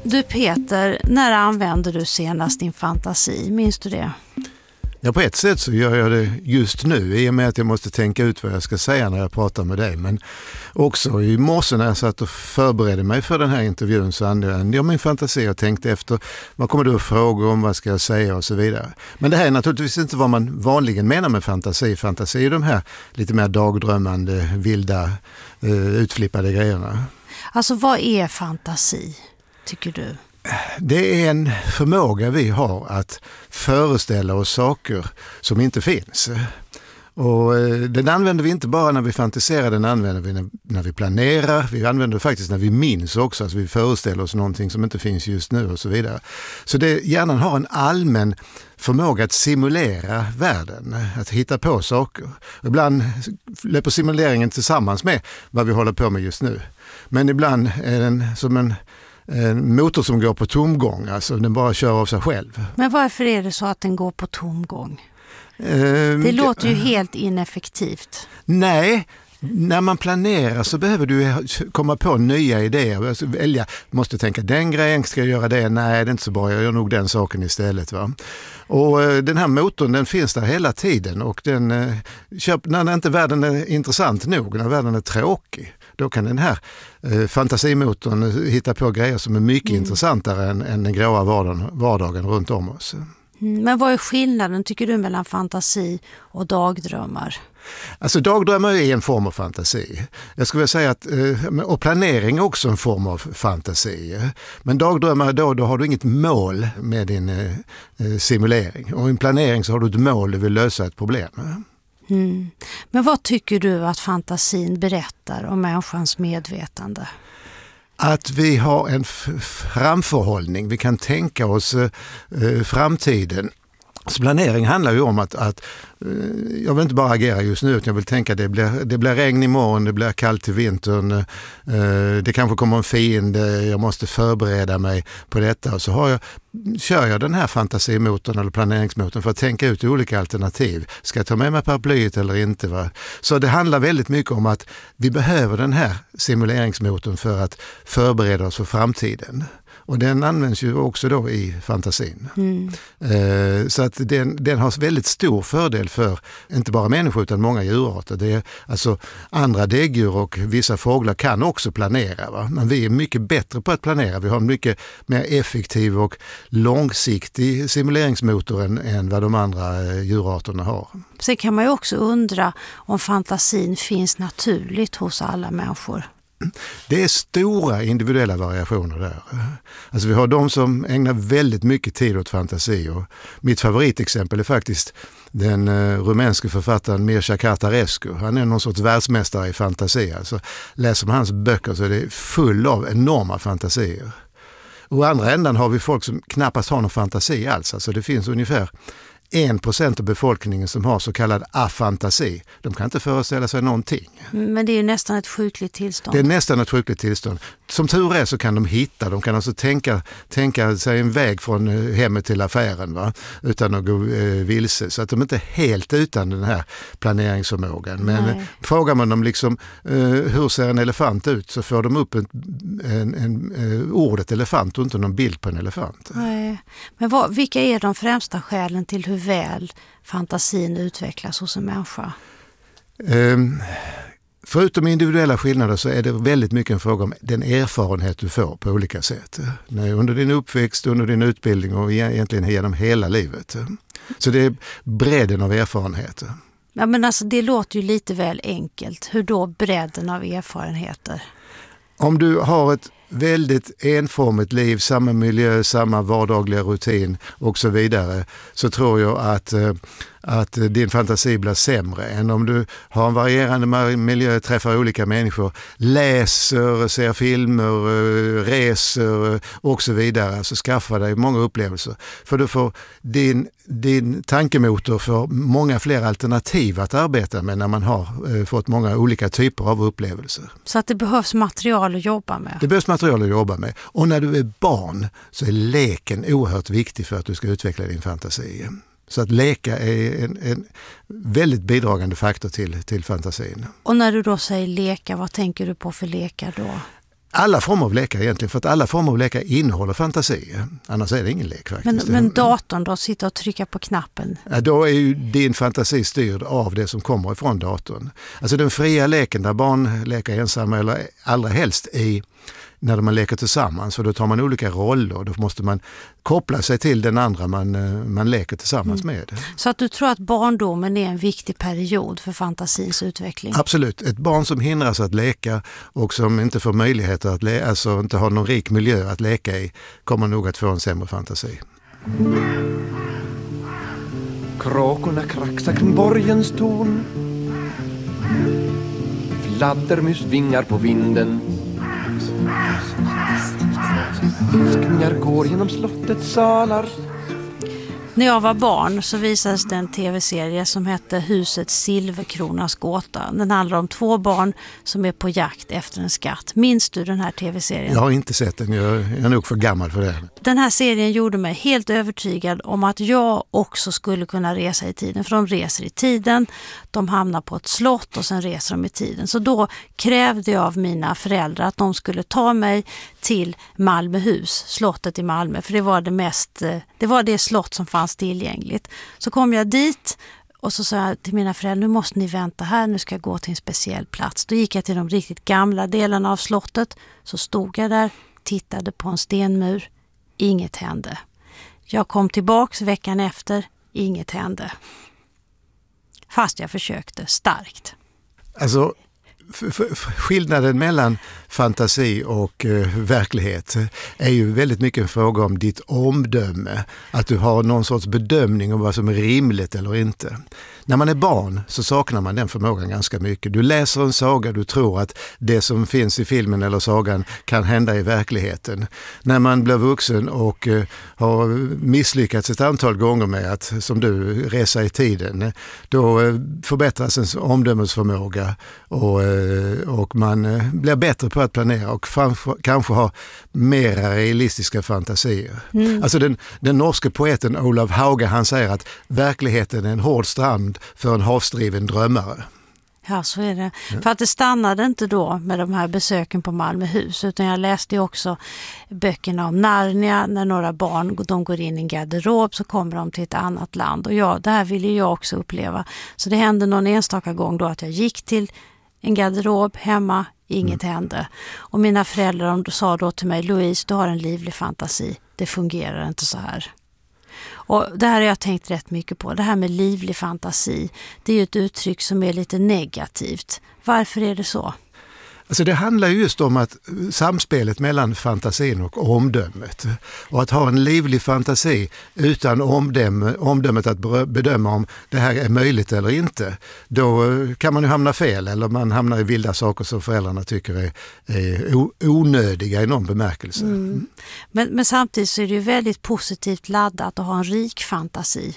Du Peter, när använder du senast din fantasi? Minns du det? Ja, på ett sätt så gör jag det just nu i och med att jag måste tänka ut vad jag ska säga när jag pratar med dig. Men också i morse när jag satt och förberedde mig för den här intervjun så använde jag min fantasi och tänkte efter vad kommer du att fråga om, vad ska jag säga och så vidare. Men det här är naturligtvis inte vad man vanligen menar med fantasi. Fantasi är de här lite mer dagdrömmande, vilda, utflippade grejerna. Alltså vad är fantasi, tycker du? Det är en förmåga vi har att föreställa oss saker som inte finns. Och den använder vi inte bara när vi fantiserar, den använder vi när vi planerar. Vi använder det faktiskt när vi minns också, alltså vi föreställer oss någonting som inte finns just nu och så vidare. Så hjärnan har en allmän förmåga att simulera världen, att hitta på saker. Ibland löper simuleringen tillsammans med vad vi håller på med just nu. Men ibland är den som en motor som går på tomgång, alltså den bara kör av sig själv. Men varför är det så att den går på tomgång? Det låter ju helt ineffektivt. Nej, när man planerar så behöver du komma på nya idéer. Alltså välja, måste tänka den grejen, ska jag göra det? Nej, det är inte så bra, jag gör nog den saken istället. Va? Och den här motorn, den finns där hela tiden och den när inte världen är intressant nog, när världen är tråkig, då kan den här fantasimotorn hitta på grejer som är mycket intressantare än den gråa vardagen runt om oss. Men vad är skillnaden, tycker du, mellan fantasi och dagdrömmar? Alltså dagdrömmar är en form av fantasi. Jag skulle vilja säga att och planering är också en form av fantasi. Men dagdrömmar då har du inget mål med din simulering. Och i en planering så har du ett mål, du vill lösa ett problem. Men vad tycker du att fantasin berättar om människans medvetande? Att vi har en framförhållning, vi kan tänka oss framtiden. Så planering handlar ju om att jag vill inte bara agera just nu, utan jag vill tänka det blir regn imorgon, det blir kallt i vintern, det kanske kommer en fiende, jag måste förbereda mig på detta. Och så kör jag den här fantasimotorn eller planeringsmotorn för att tänka ut olika alternativ. Ska jag ta med mig paraplyet eller inte? Va? Så det handlar väldigt mycket om att vi behöver den här simuleringsmotorn för att förbereda oss för framtiden. Och den används ju också då i fantasin. Så att den har väldigt stor fördel för inte bara människor utan många djurarter. Alltså andra däggdjur och vissa fåglar kan också planera. Va? Men vi är mycket bättre på att planera. Vi har en mycket mer effektiv och långsiktig simuleringsmotor än vad de andra djurarterna har. Sen kan man ju också undra om fantasin finns naturligt hos alla människor. Det är stora individuella variationer där. Alltså vi har de som ägnar väldigt mycket tid åt fantasi och mitt favoritexempel är faktiskt den rumänske författaren Mircea Cărtărescu. Han är någon sorts världsmästare i fantasi. Alltså läser man hans böcker så är det full av enorma fantasier. Och å andra ändan har vi folk som knappast har någon fantasi alls. Alltså det finns ungefär 1% av befolkningen som har så kallad afantasi. De kan inte föreställa sig någonting. Men det är ju nästan ett sjukligt tillstånd. Det är nästan ett sjukligt tillstånd. Som tur är så kan de kan alltså tänka sig en väg från hemmet till affären, va? Utan att gå vilse. Så att de inte är helt utan den här planeringsförmågan. Men frågar man dem liksom hur ser en elefant ut, så får de upp ordet elefant och inte någon bild på en elefant. Nej. Men vilka är de främsta skälen till hur väl fantasin utvecklas hos en människa? Förutom individuella skillnader så är det väldigt mycket en fråga om den erfarenhet du får på olika sätt. Under din uppväxt, under din utbildning och egentligen genom hela livet. Så det är bredden av erfarenheter. Ja, men alltså det låter ju lite väl enkelt. Hur då bredden av erfarenheter? Om du har ett väldigt enformigt liv, samma miljö, samma vardagliga rutin och så vidare, så tror jag att din fantasi blir sämre än om du har en varierande miljö, träffar olika människor, läser, ser filmer, reser och så vidare. Alltså skaffa dig många upplevelser. För du får din tankemotor för många fler alternativ att arbeta med när man har fått många olika typer av upplevelser. Så att det behövs material att jobba med? Det behövs material att jobba med. Och när du är barn så är leken oerhört viktig för att du ska utveckla din fantasi. Så att leka är en väldigt bidragande faktor till fantasin. Och när du då säger leka, vad tänker du på för lekar då? Alla former av lekar egentligen, för att alla former av lekar innehåller fantasi. Annars är det ingen lek faktiskt. Men datorn då, sitter och trycker på knappen? Ja, då är ju din fantasi styrd av det som kommer ifrån datorn. Alltså den fria leken där barn leker ensamma eller allra helst när man leker tillsammans, för då tar man olika roller och då måste man koppla sig till den andra man leker tillsammans med. Så att du tror att barndomen är en viktig period för fantasins utveckling? Absolut. Ett barn som hindras att leka och som inte får möjligheter att alltså inte har någon rik miljö att leka i, kommer nog att få en sämre fantasi. Kråkorna kraxar kring borgens torn. Fladdermus vingar på vinden. Viskningar går genom slottets salar. När jag var barn så visades det en tv-serie som hette Huset Silverkronas gåta. Den handlar om 2 barn som är på jakt efter en skatt. Minns du den här tv-serien? Jag har inte sett den, jag är nog för gammal för det. Den här serien gjorde mig helt övertygad om att jag också skulle kunna resa i tiden. För de reser i tiden, de hamnar på ett slott och sen reser de i tiden. Så då krävde jag av mina föräldrar att de skulle ta mig till Malmöhus, slottet i Malmö. För det var det slott som fanns tillgängligt. Så kom jag dit och så sa jag till mina föräldrar, nu måste ni vänta här, nu ska jag gå till en speciell plats. Då gick jag till de riktigt gamla delarna av slottet, så stod jag där, tittade på en stenmur, inget hände. Jag kom tillbaks veckan efter, inget hände. Fast jag försökte starkt. Alltså, skillnaden mellan fantasi och verklighet är ju väldigt mycket en fråga om ditt omdöme. Att du har någon sorts bedömning om vad som är rimligt eller inte. När man är barn så saknar man den förmågan ganska mycket. Du läser en saga, du tror att det som finns i filmen eller sagan kan hända i verkligheten. När man blir vuxen och har misslyckats ett antal gånger med att, som du, resa i tiden, då förbättras ens omdömesförmåga och man blir bättre på att planera och kanske ha mera realistiska fantasier. Alltså den norske poeten Olav Hauge, han säger att verkligheten är en hård strand för en havsdriven drömmare. Ja, så är det. Ja. För att det stannade inte då med de här besöken på Malmöhus, utan jag läste ju också böckerna om Narnia. När några barn de går in i en garderob så kommer de till ett annat land. Och det här ville jag också uppleva. Så det hände någon enstaka gång då att jag gick till en garderob hemma, inget hände. Och mina föräldrar sa då till mig, Louise, du har en livlig fantasi. Det fungerar inte så här. Och det här har jag tänkt rätt mycket på. Det här med livlig fantasi, det är ju ett uttryck som är lite negativt. Varför är det så? Alltså det handlar just om att samspelet mellan fantasin och omdömet. Och att ha en livlig fantasi utan omdömet att bedöma om det här är möjligt eller inte. Då kan man ju hamna fel, eller man hamnar i vilda saker som föräldrarna tycker är onödiga i någon bemärkelse. Men samtidigt så är det ju väldigt positivt laddat att ha en rik fantasi.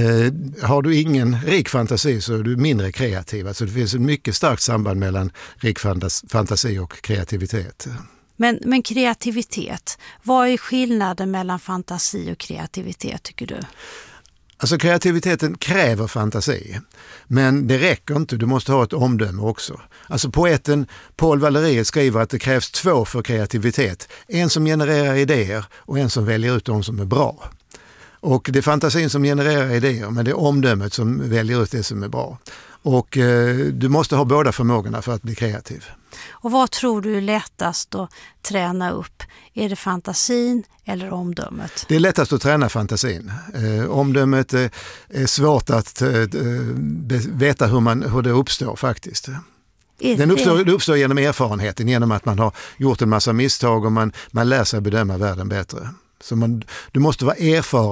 Har du ingen rik fantasi så är du mindre kreativ. Alltså det finns ett mycket starkt samband mellan rik fantasi och kreativitet. Men kreativitet, vad är skillnaden mellan fantasi och kreativitet tycker du? Alltså kreativiteten kräver fantasi, men det räcker inte, du måste ha ett omdöme också. Alltså poeten Paul Valéry skriver att det krävs 2 för kreativitet. En som genererar idéer och en som väljer ut de som är bra. Och det är fantasin som genererar idéer, men det är omdömet som väljer ut det som är bra. Och du måste ha båda förmågorna för att bli kreativ. Och vad tror du är lättast att träna upp? Är det fantasin eller omdömet? Det är lättast att träna fantasin. Omdömet är svårt att veta hur det uppstår faktiskt. Det uppstår genom erfarenheten, genom att man har gjort en massa misstag och man lär sig bedöma världen bättre. Så du måste vara erfaren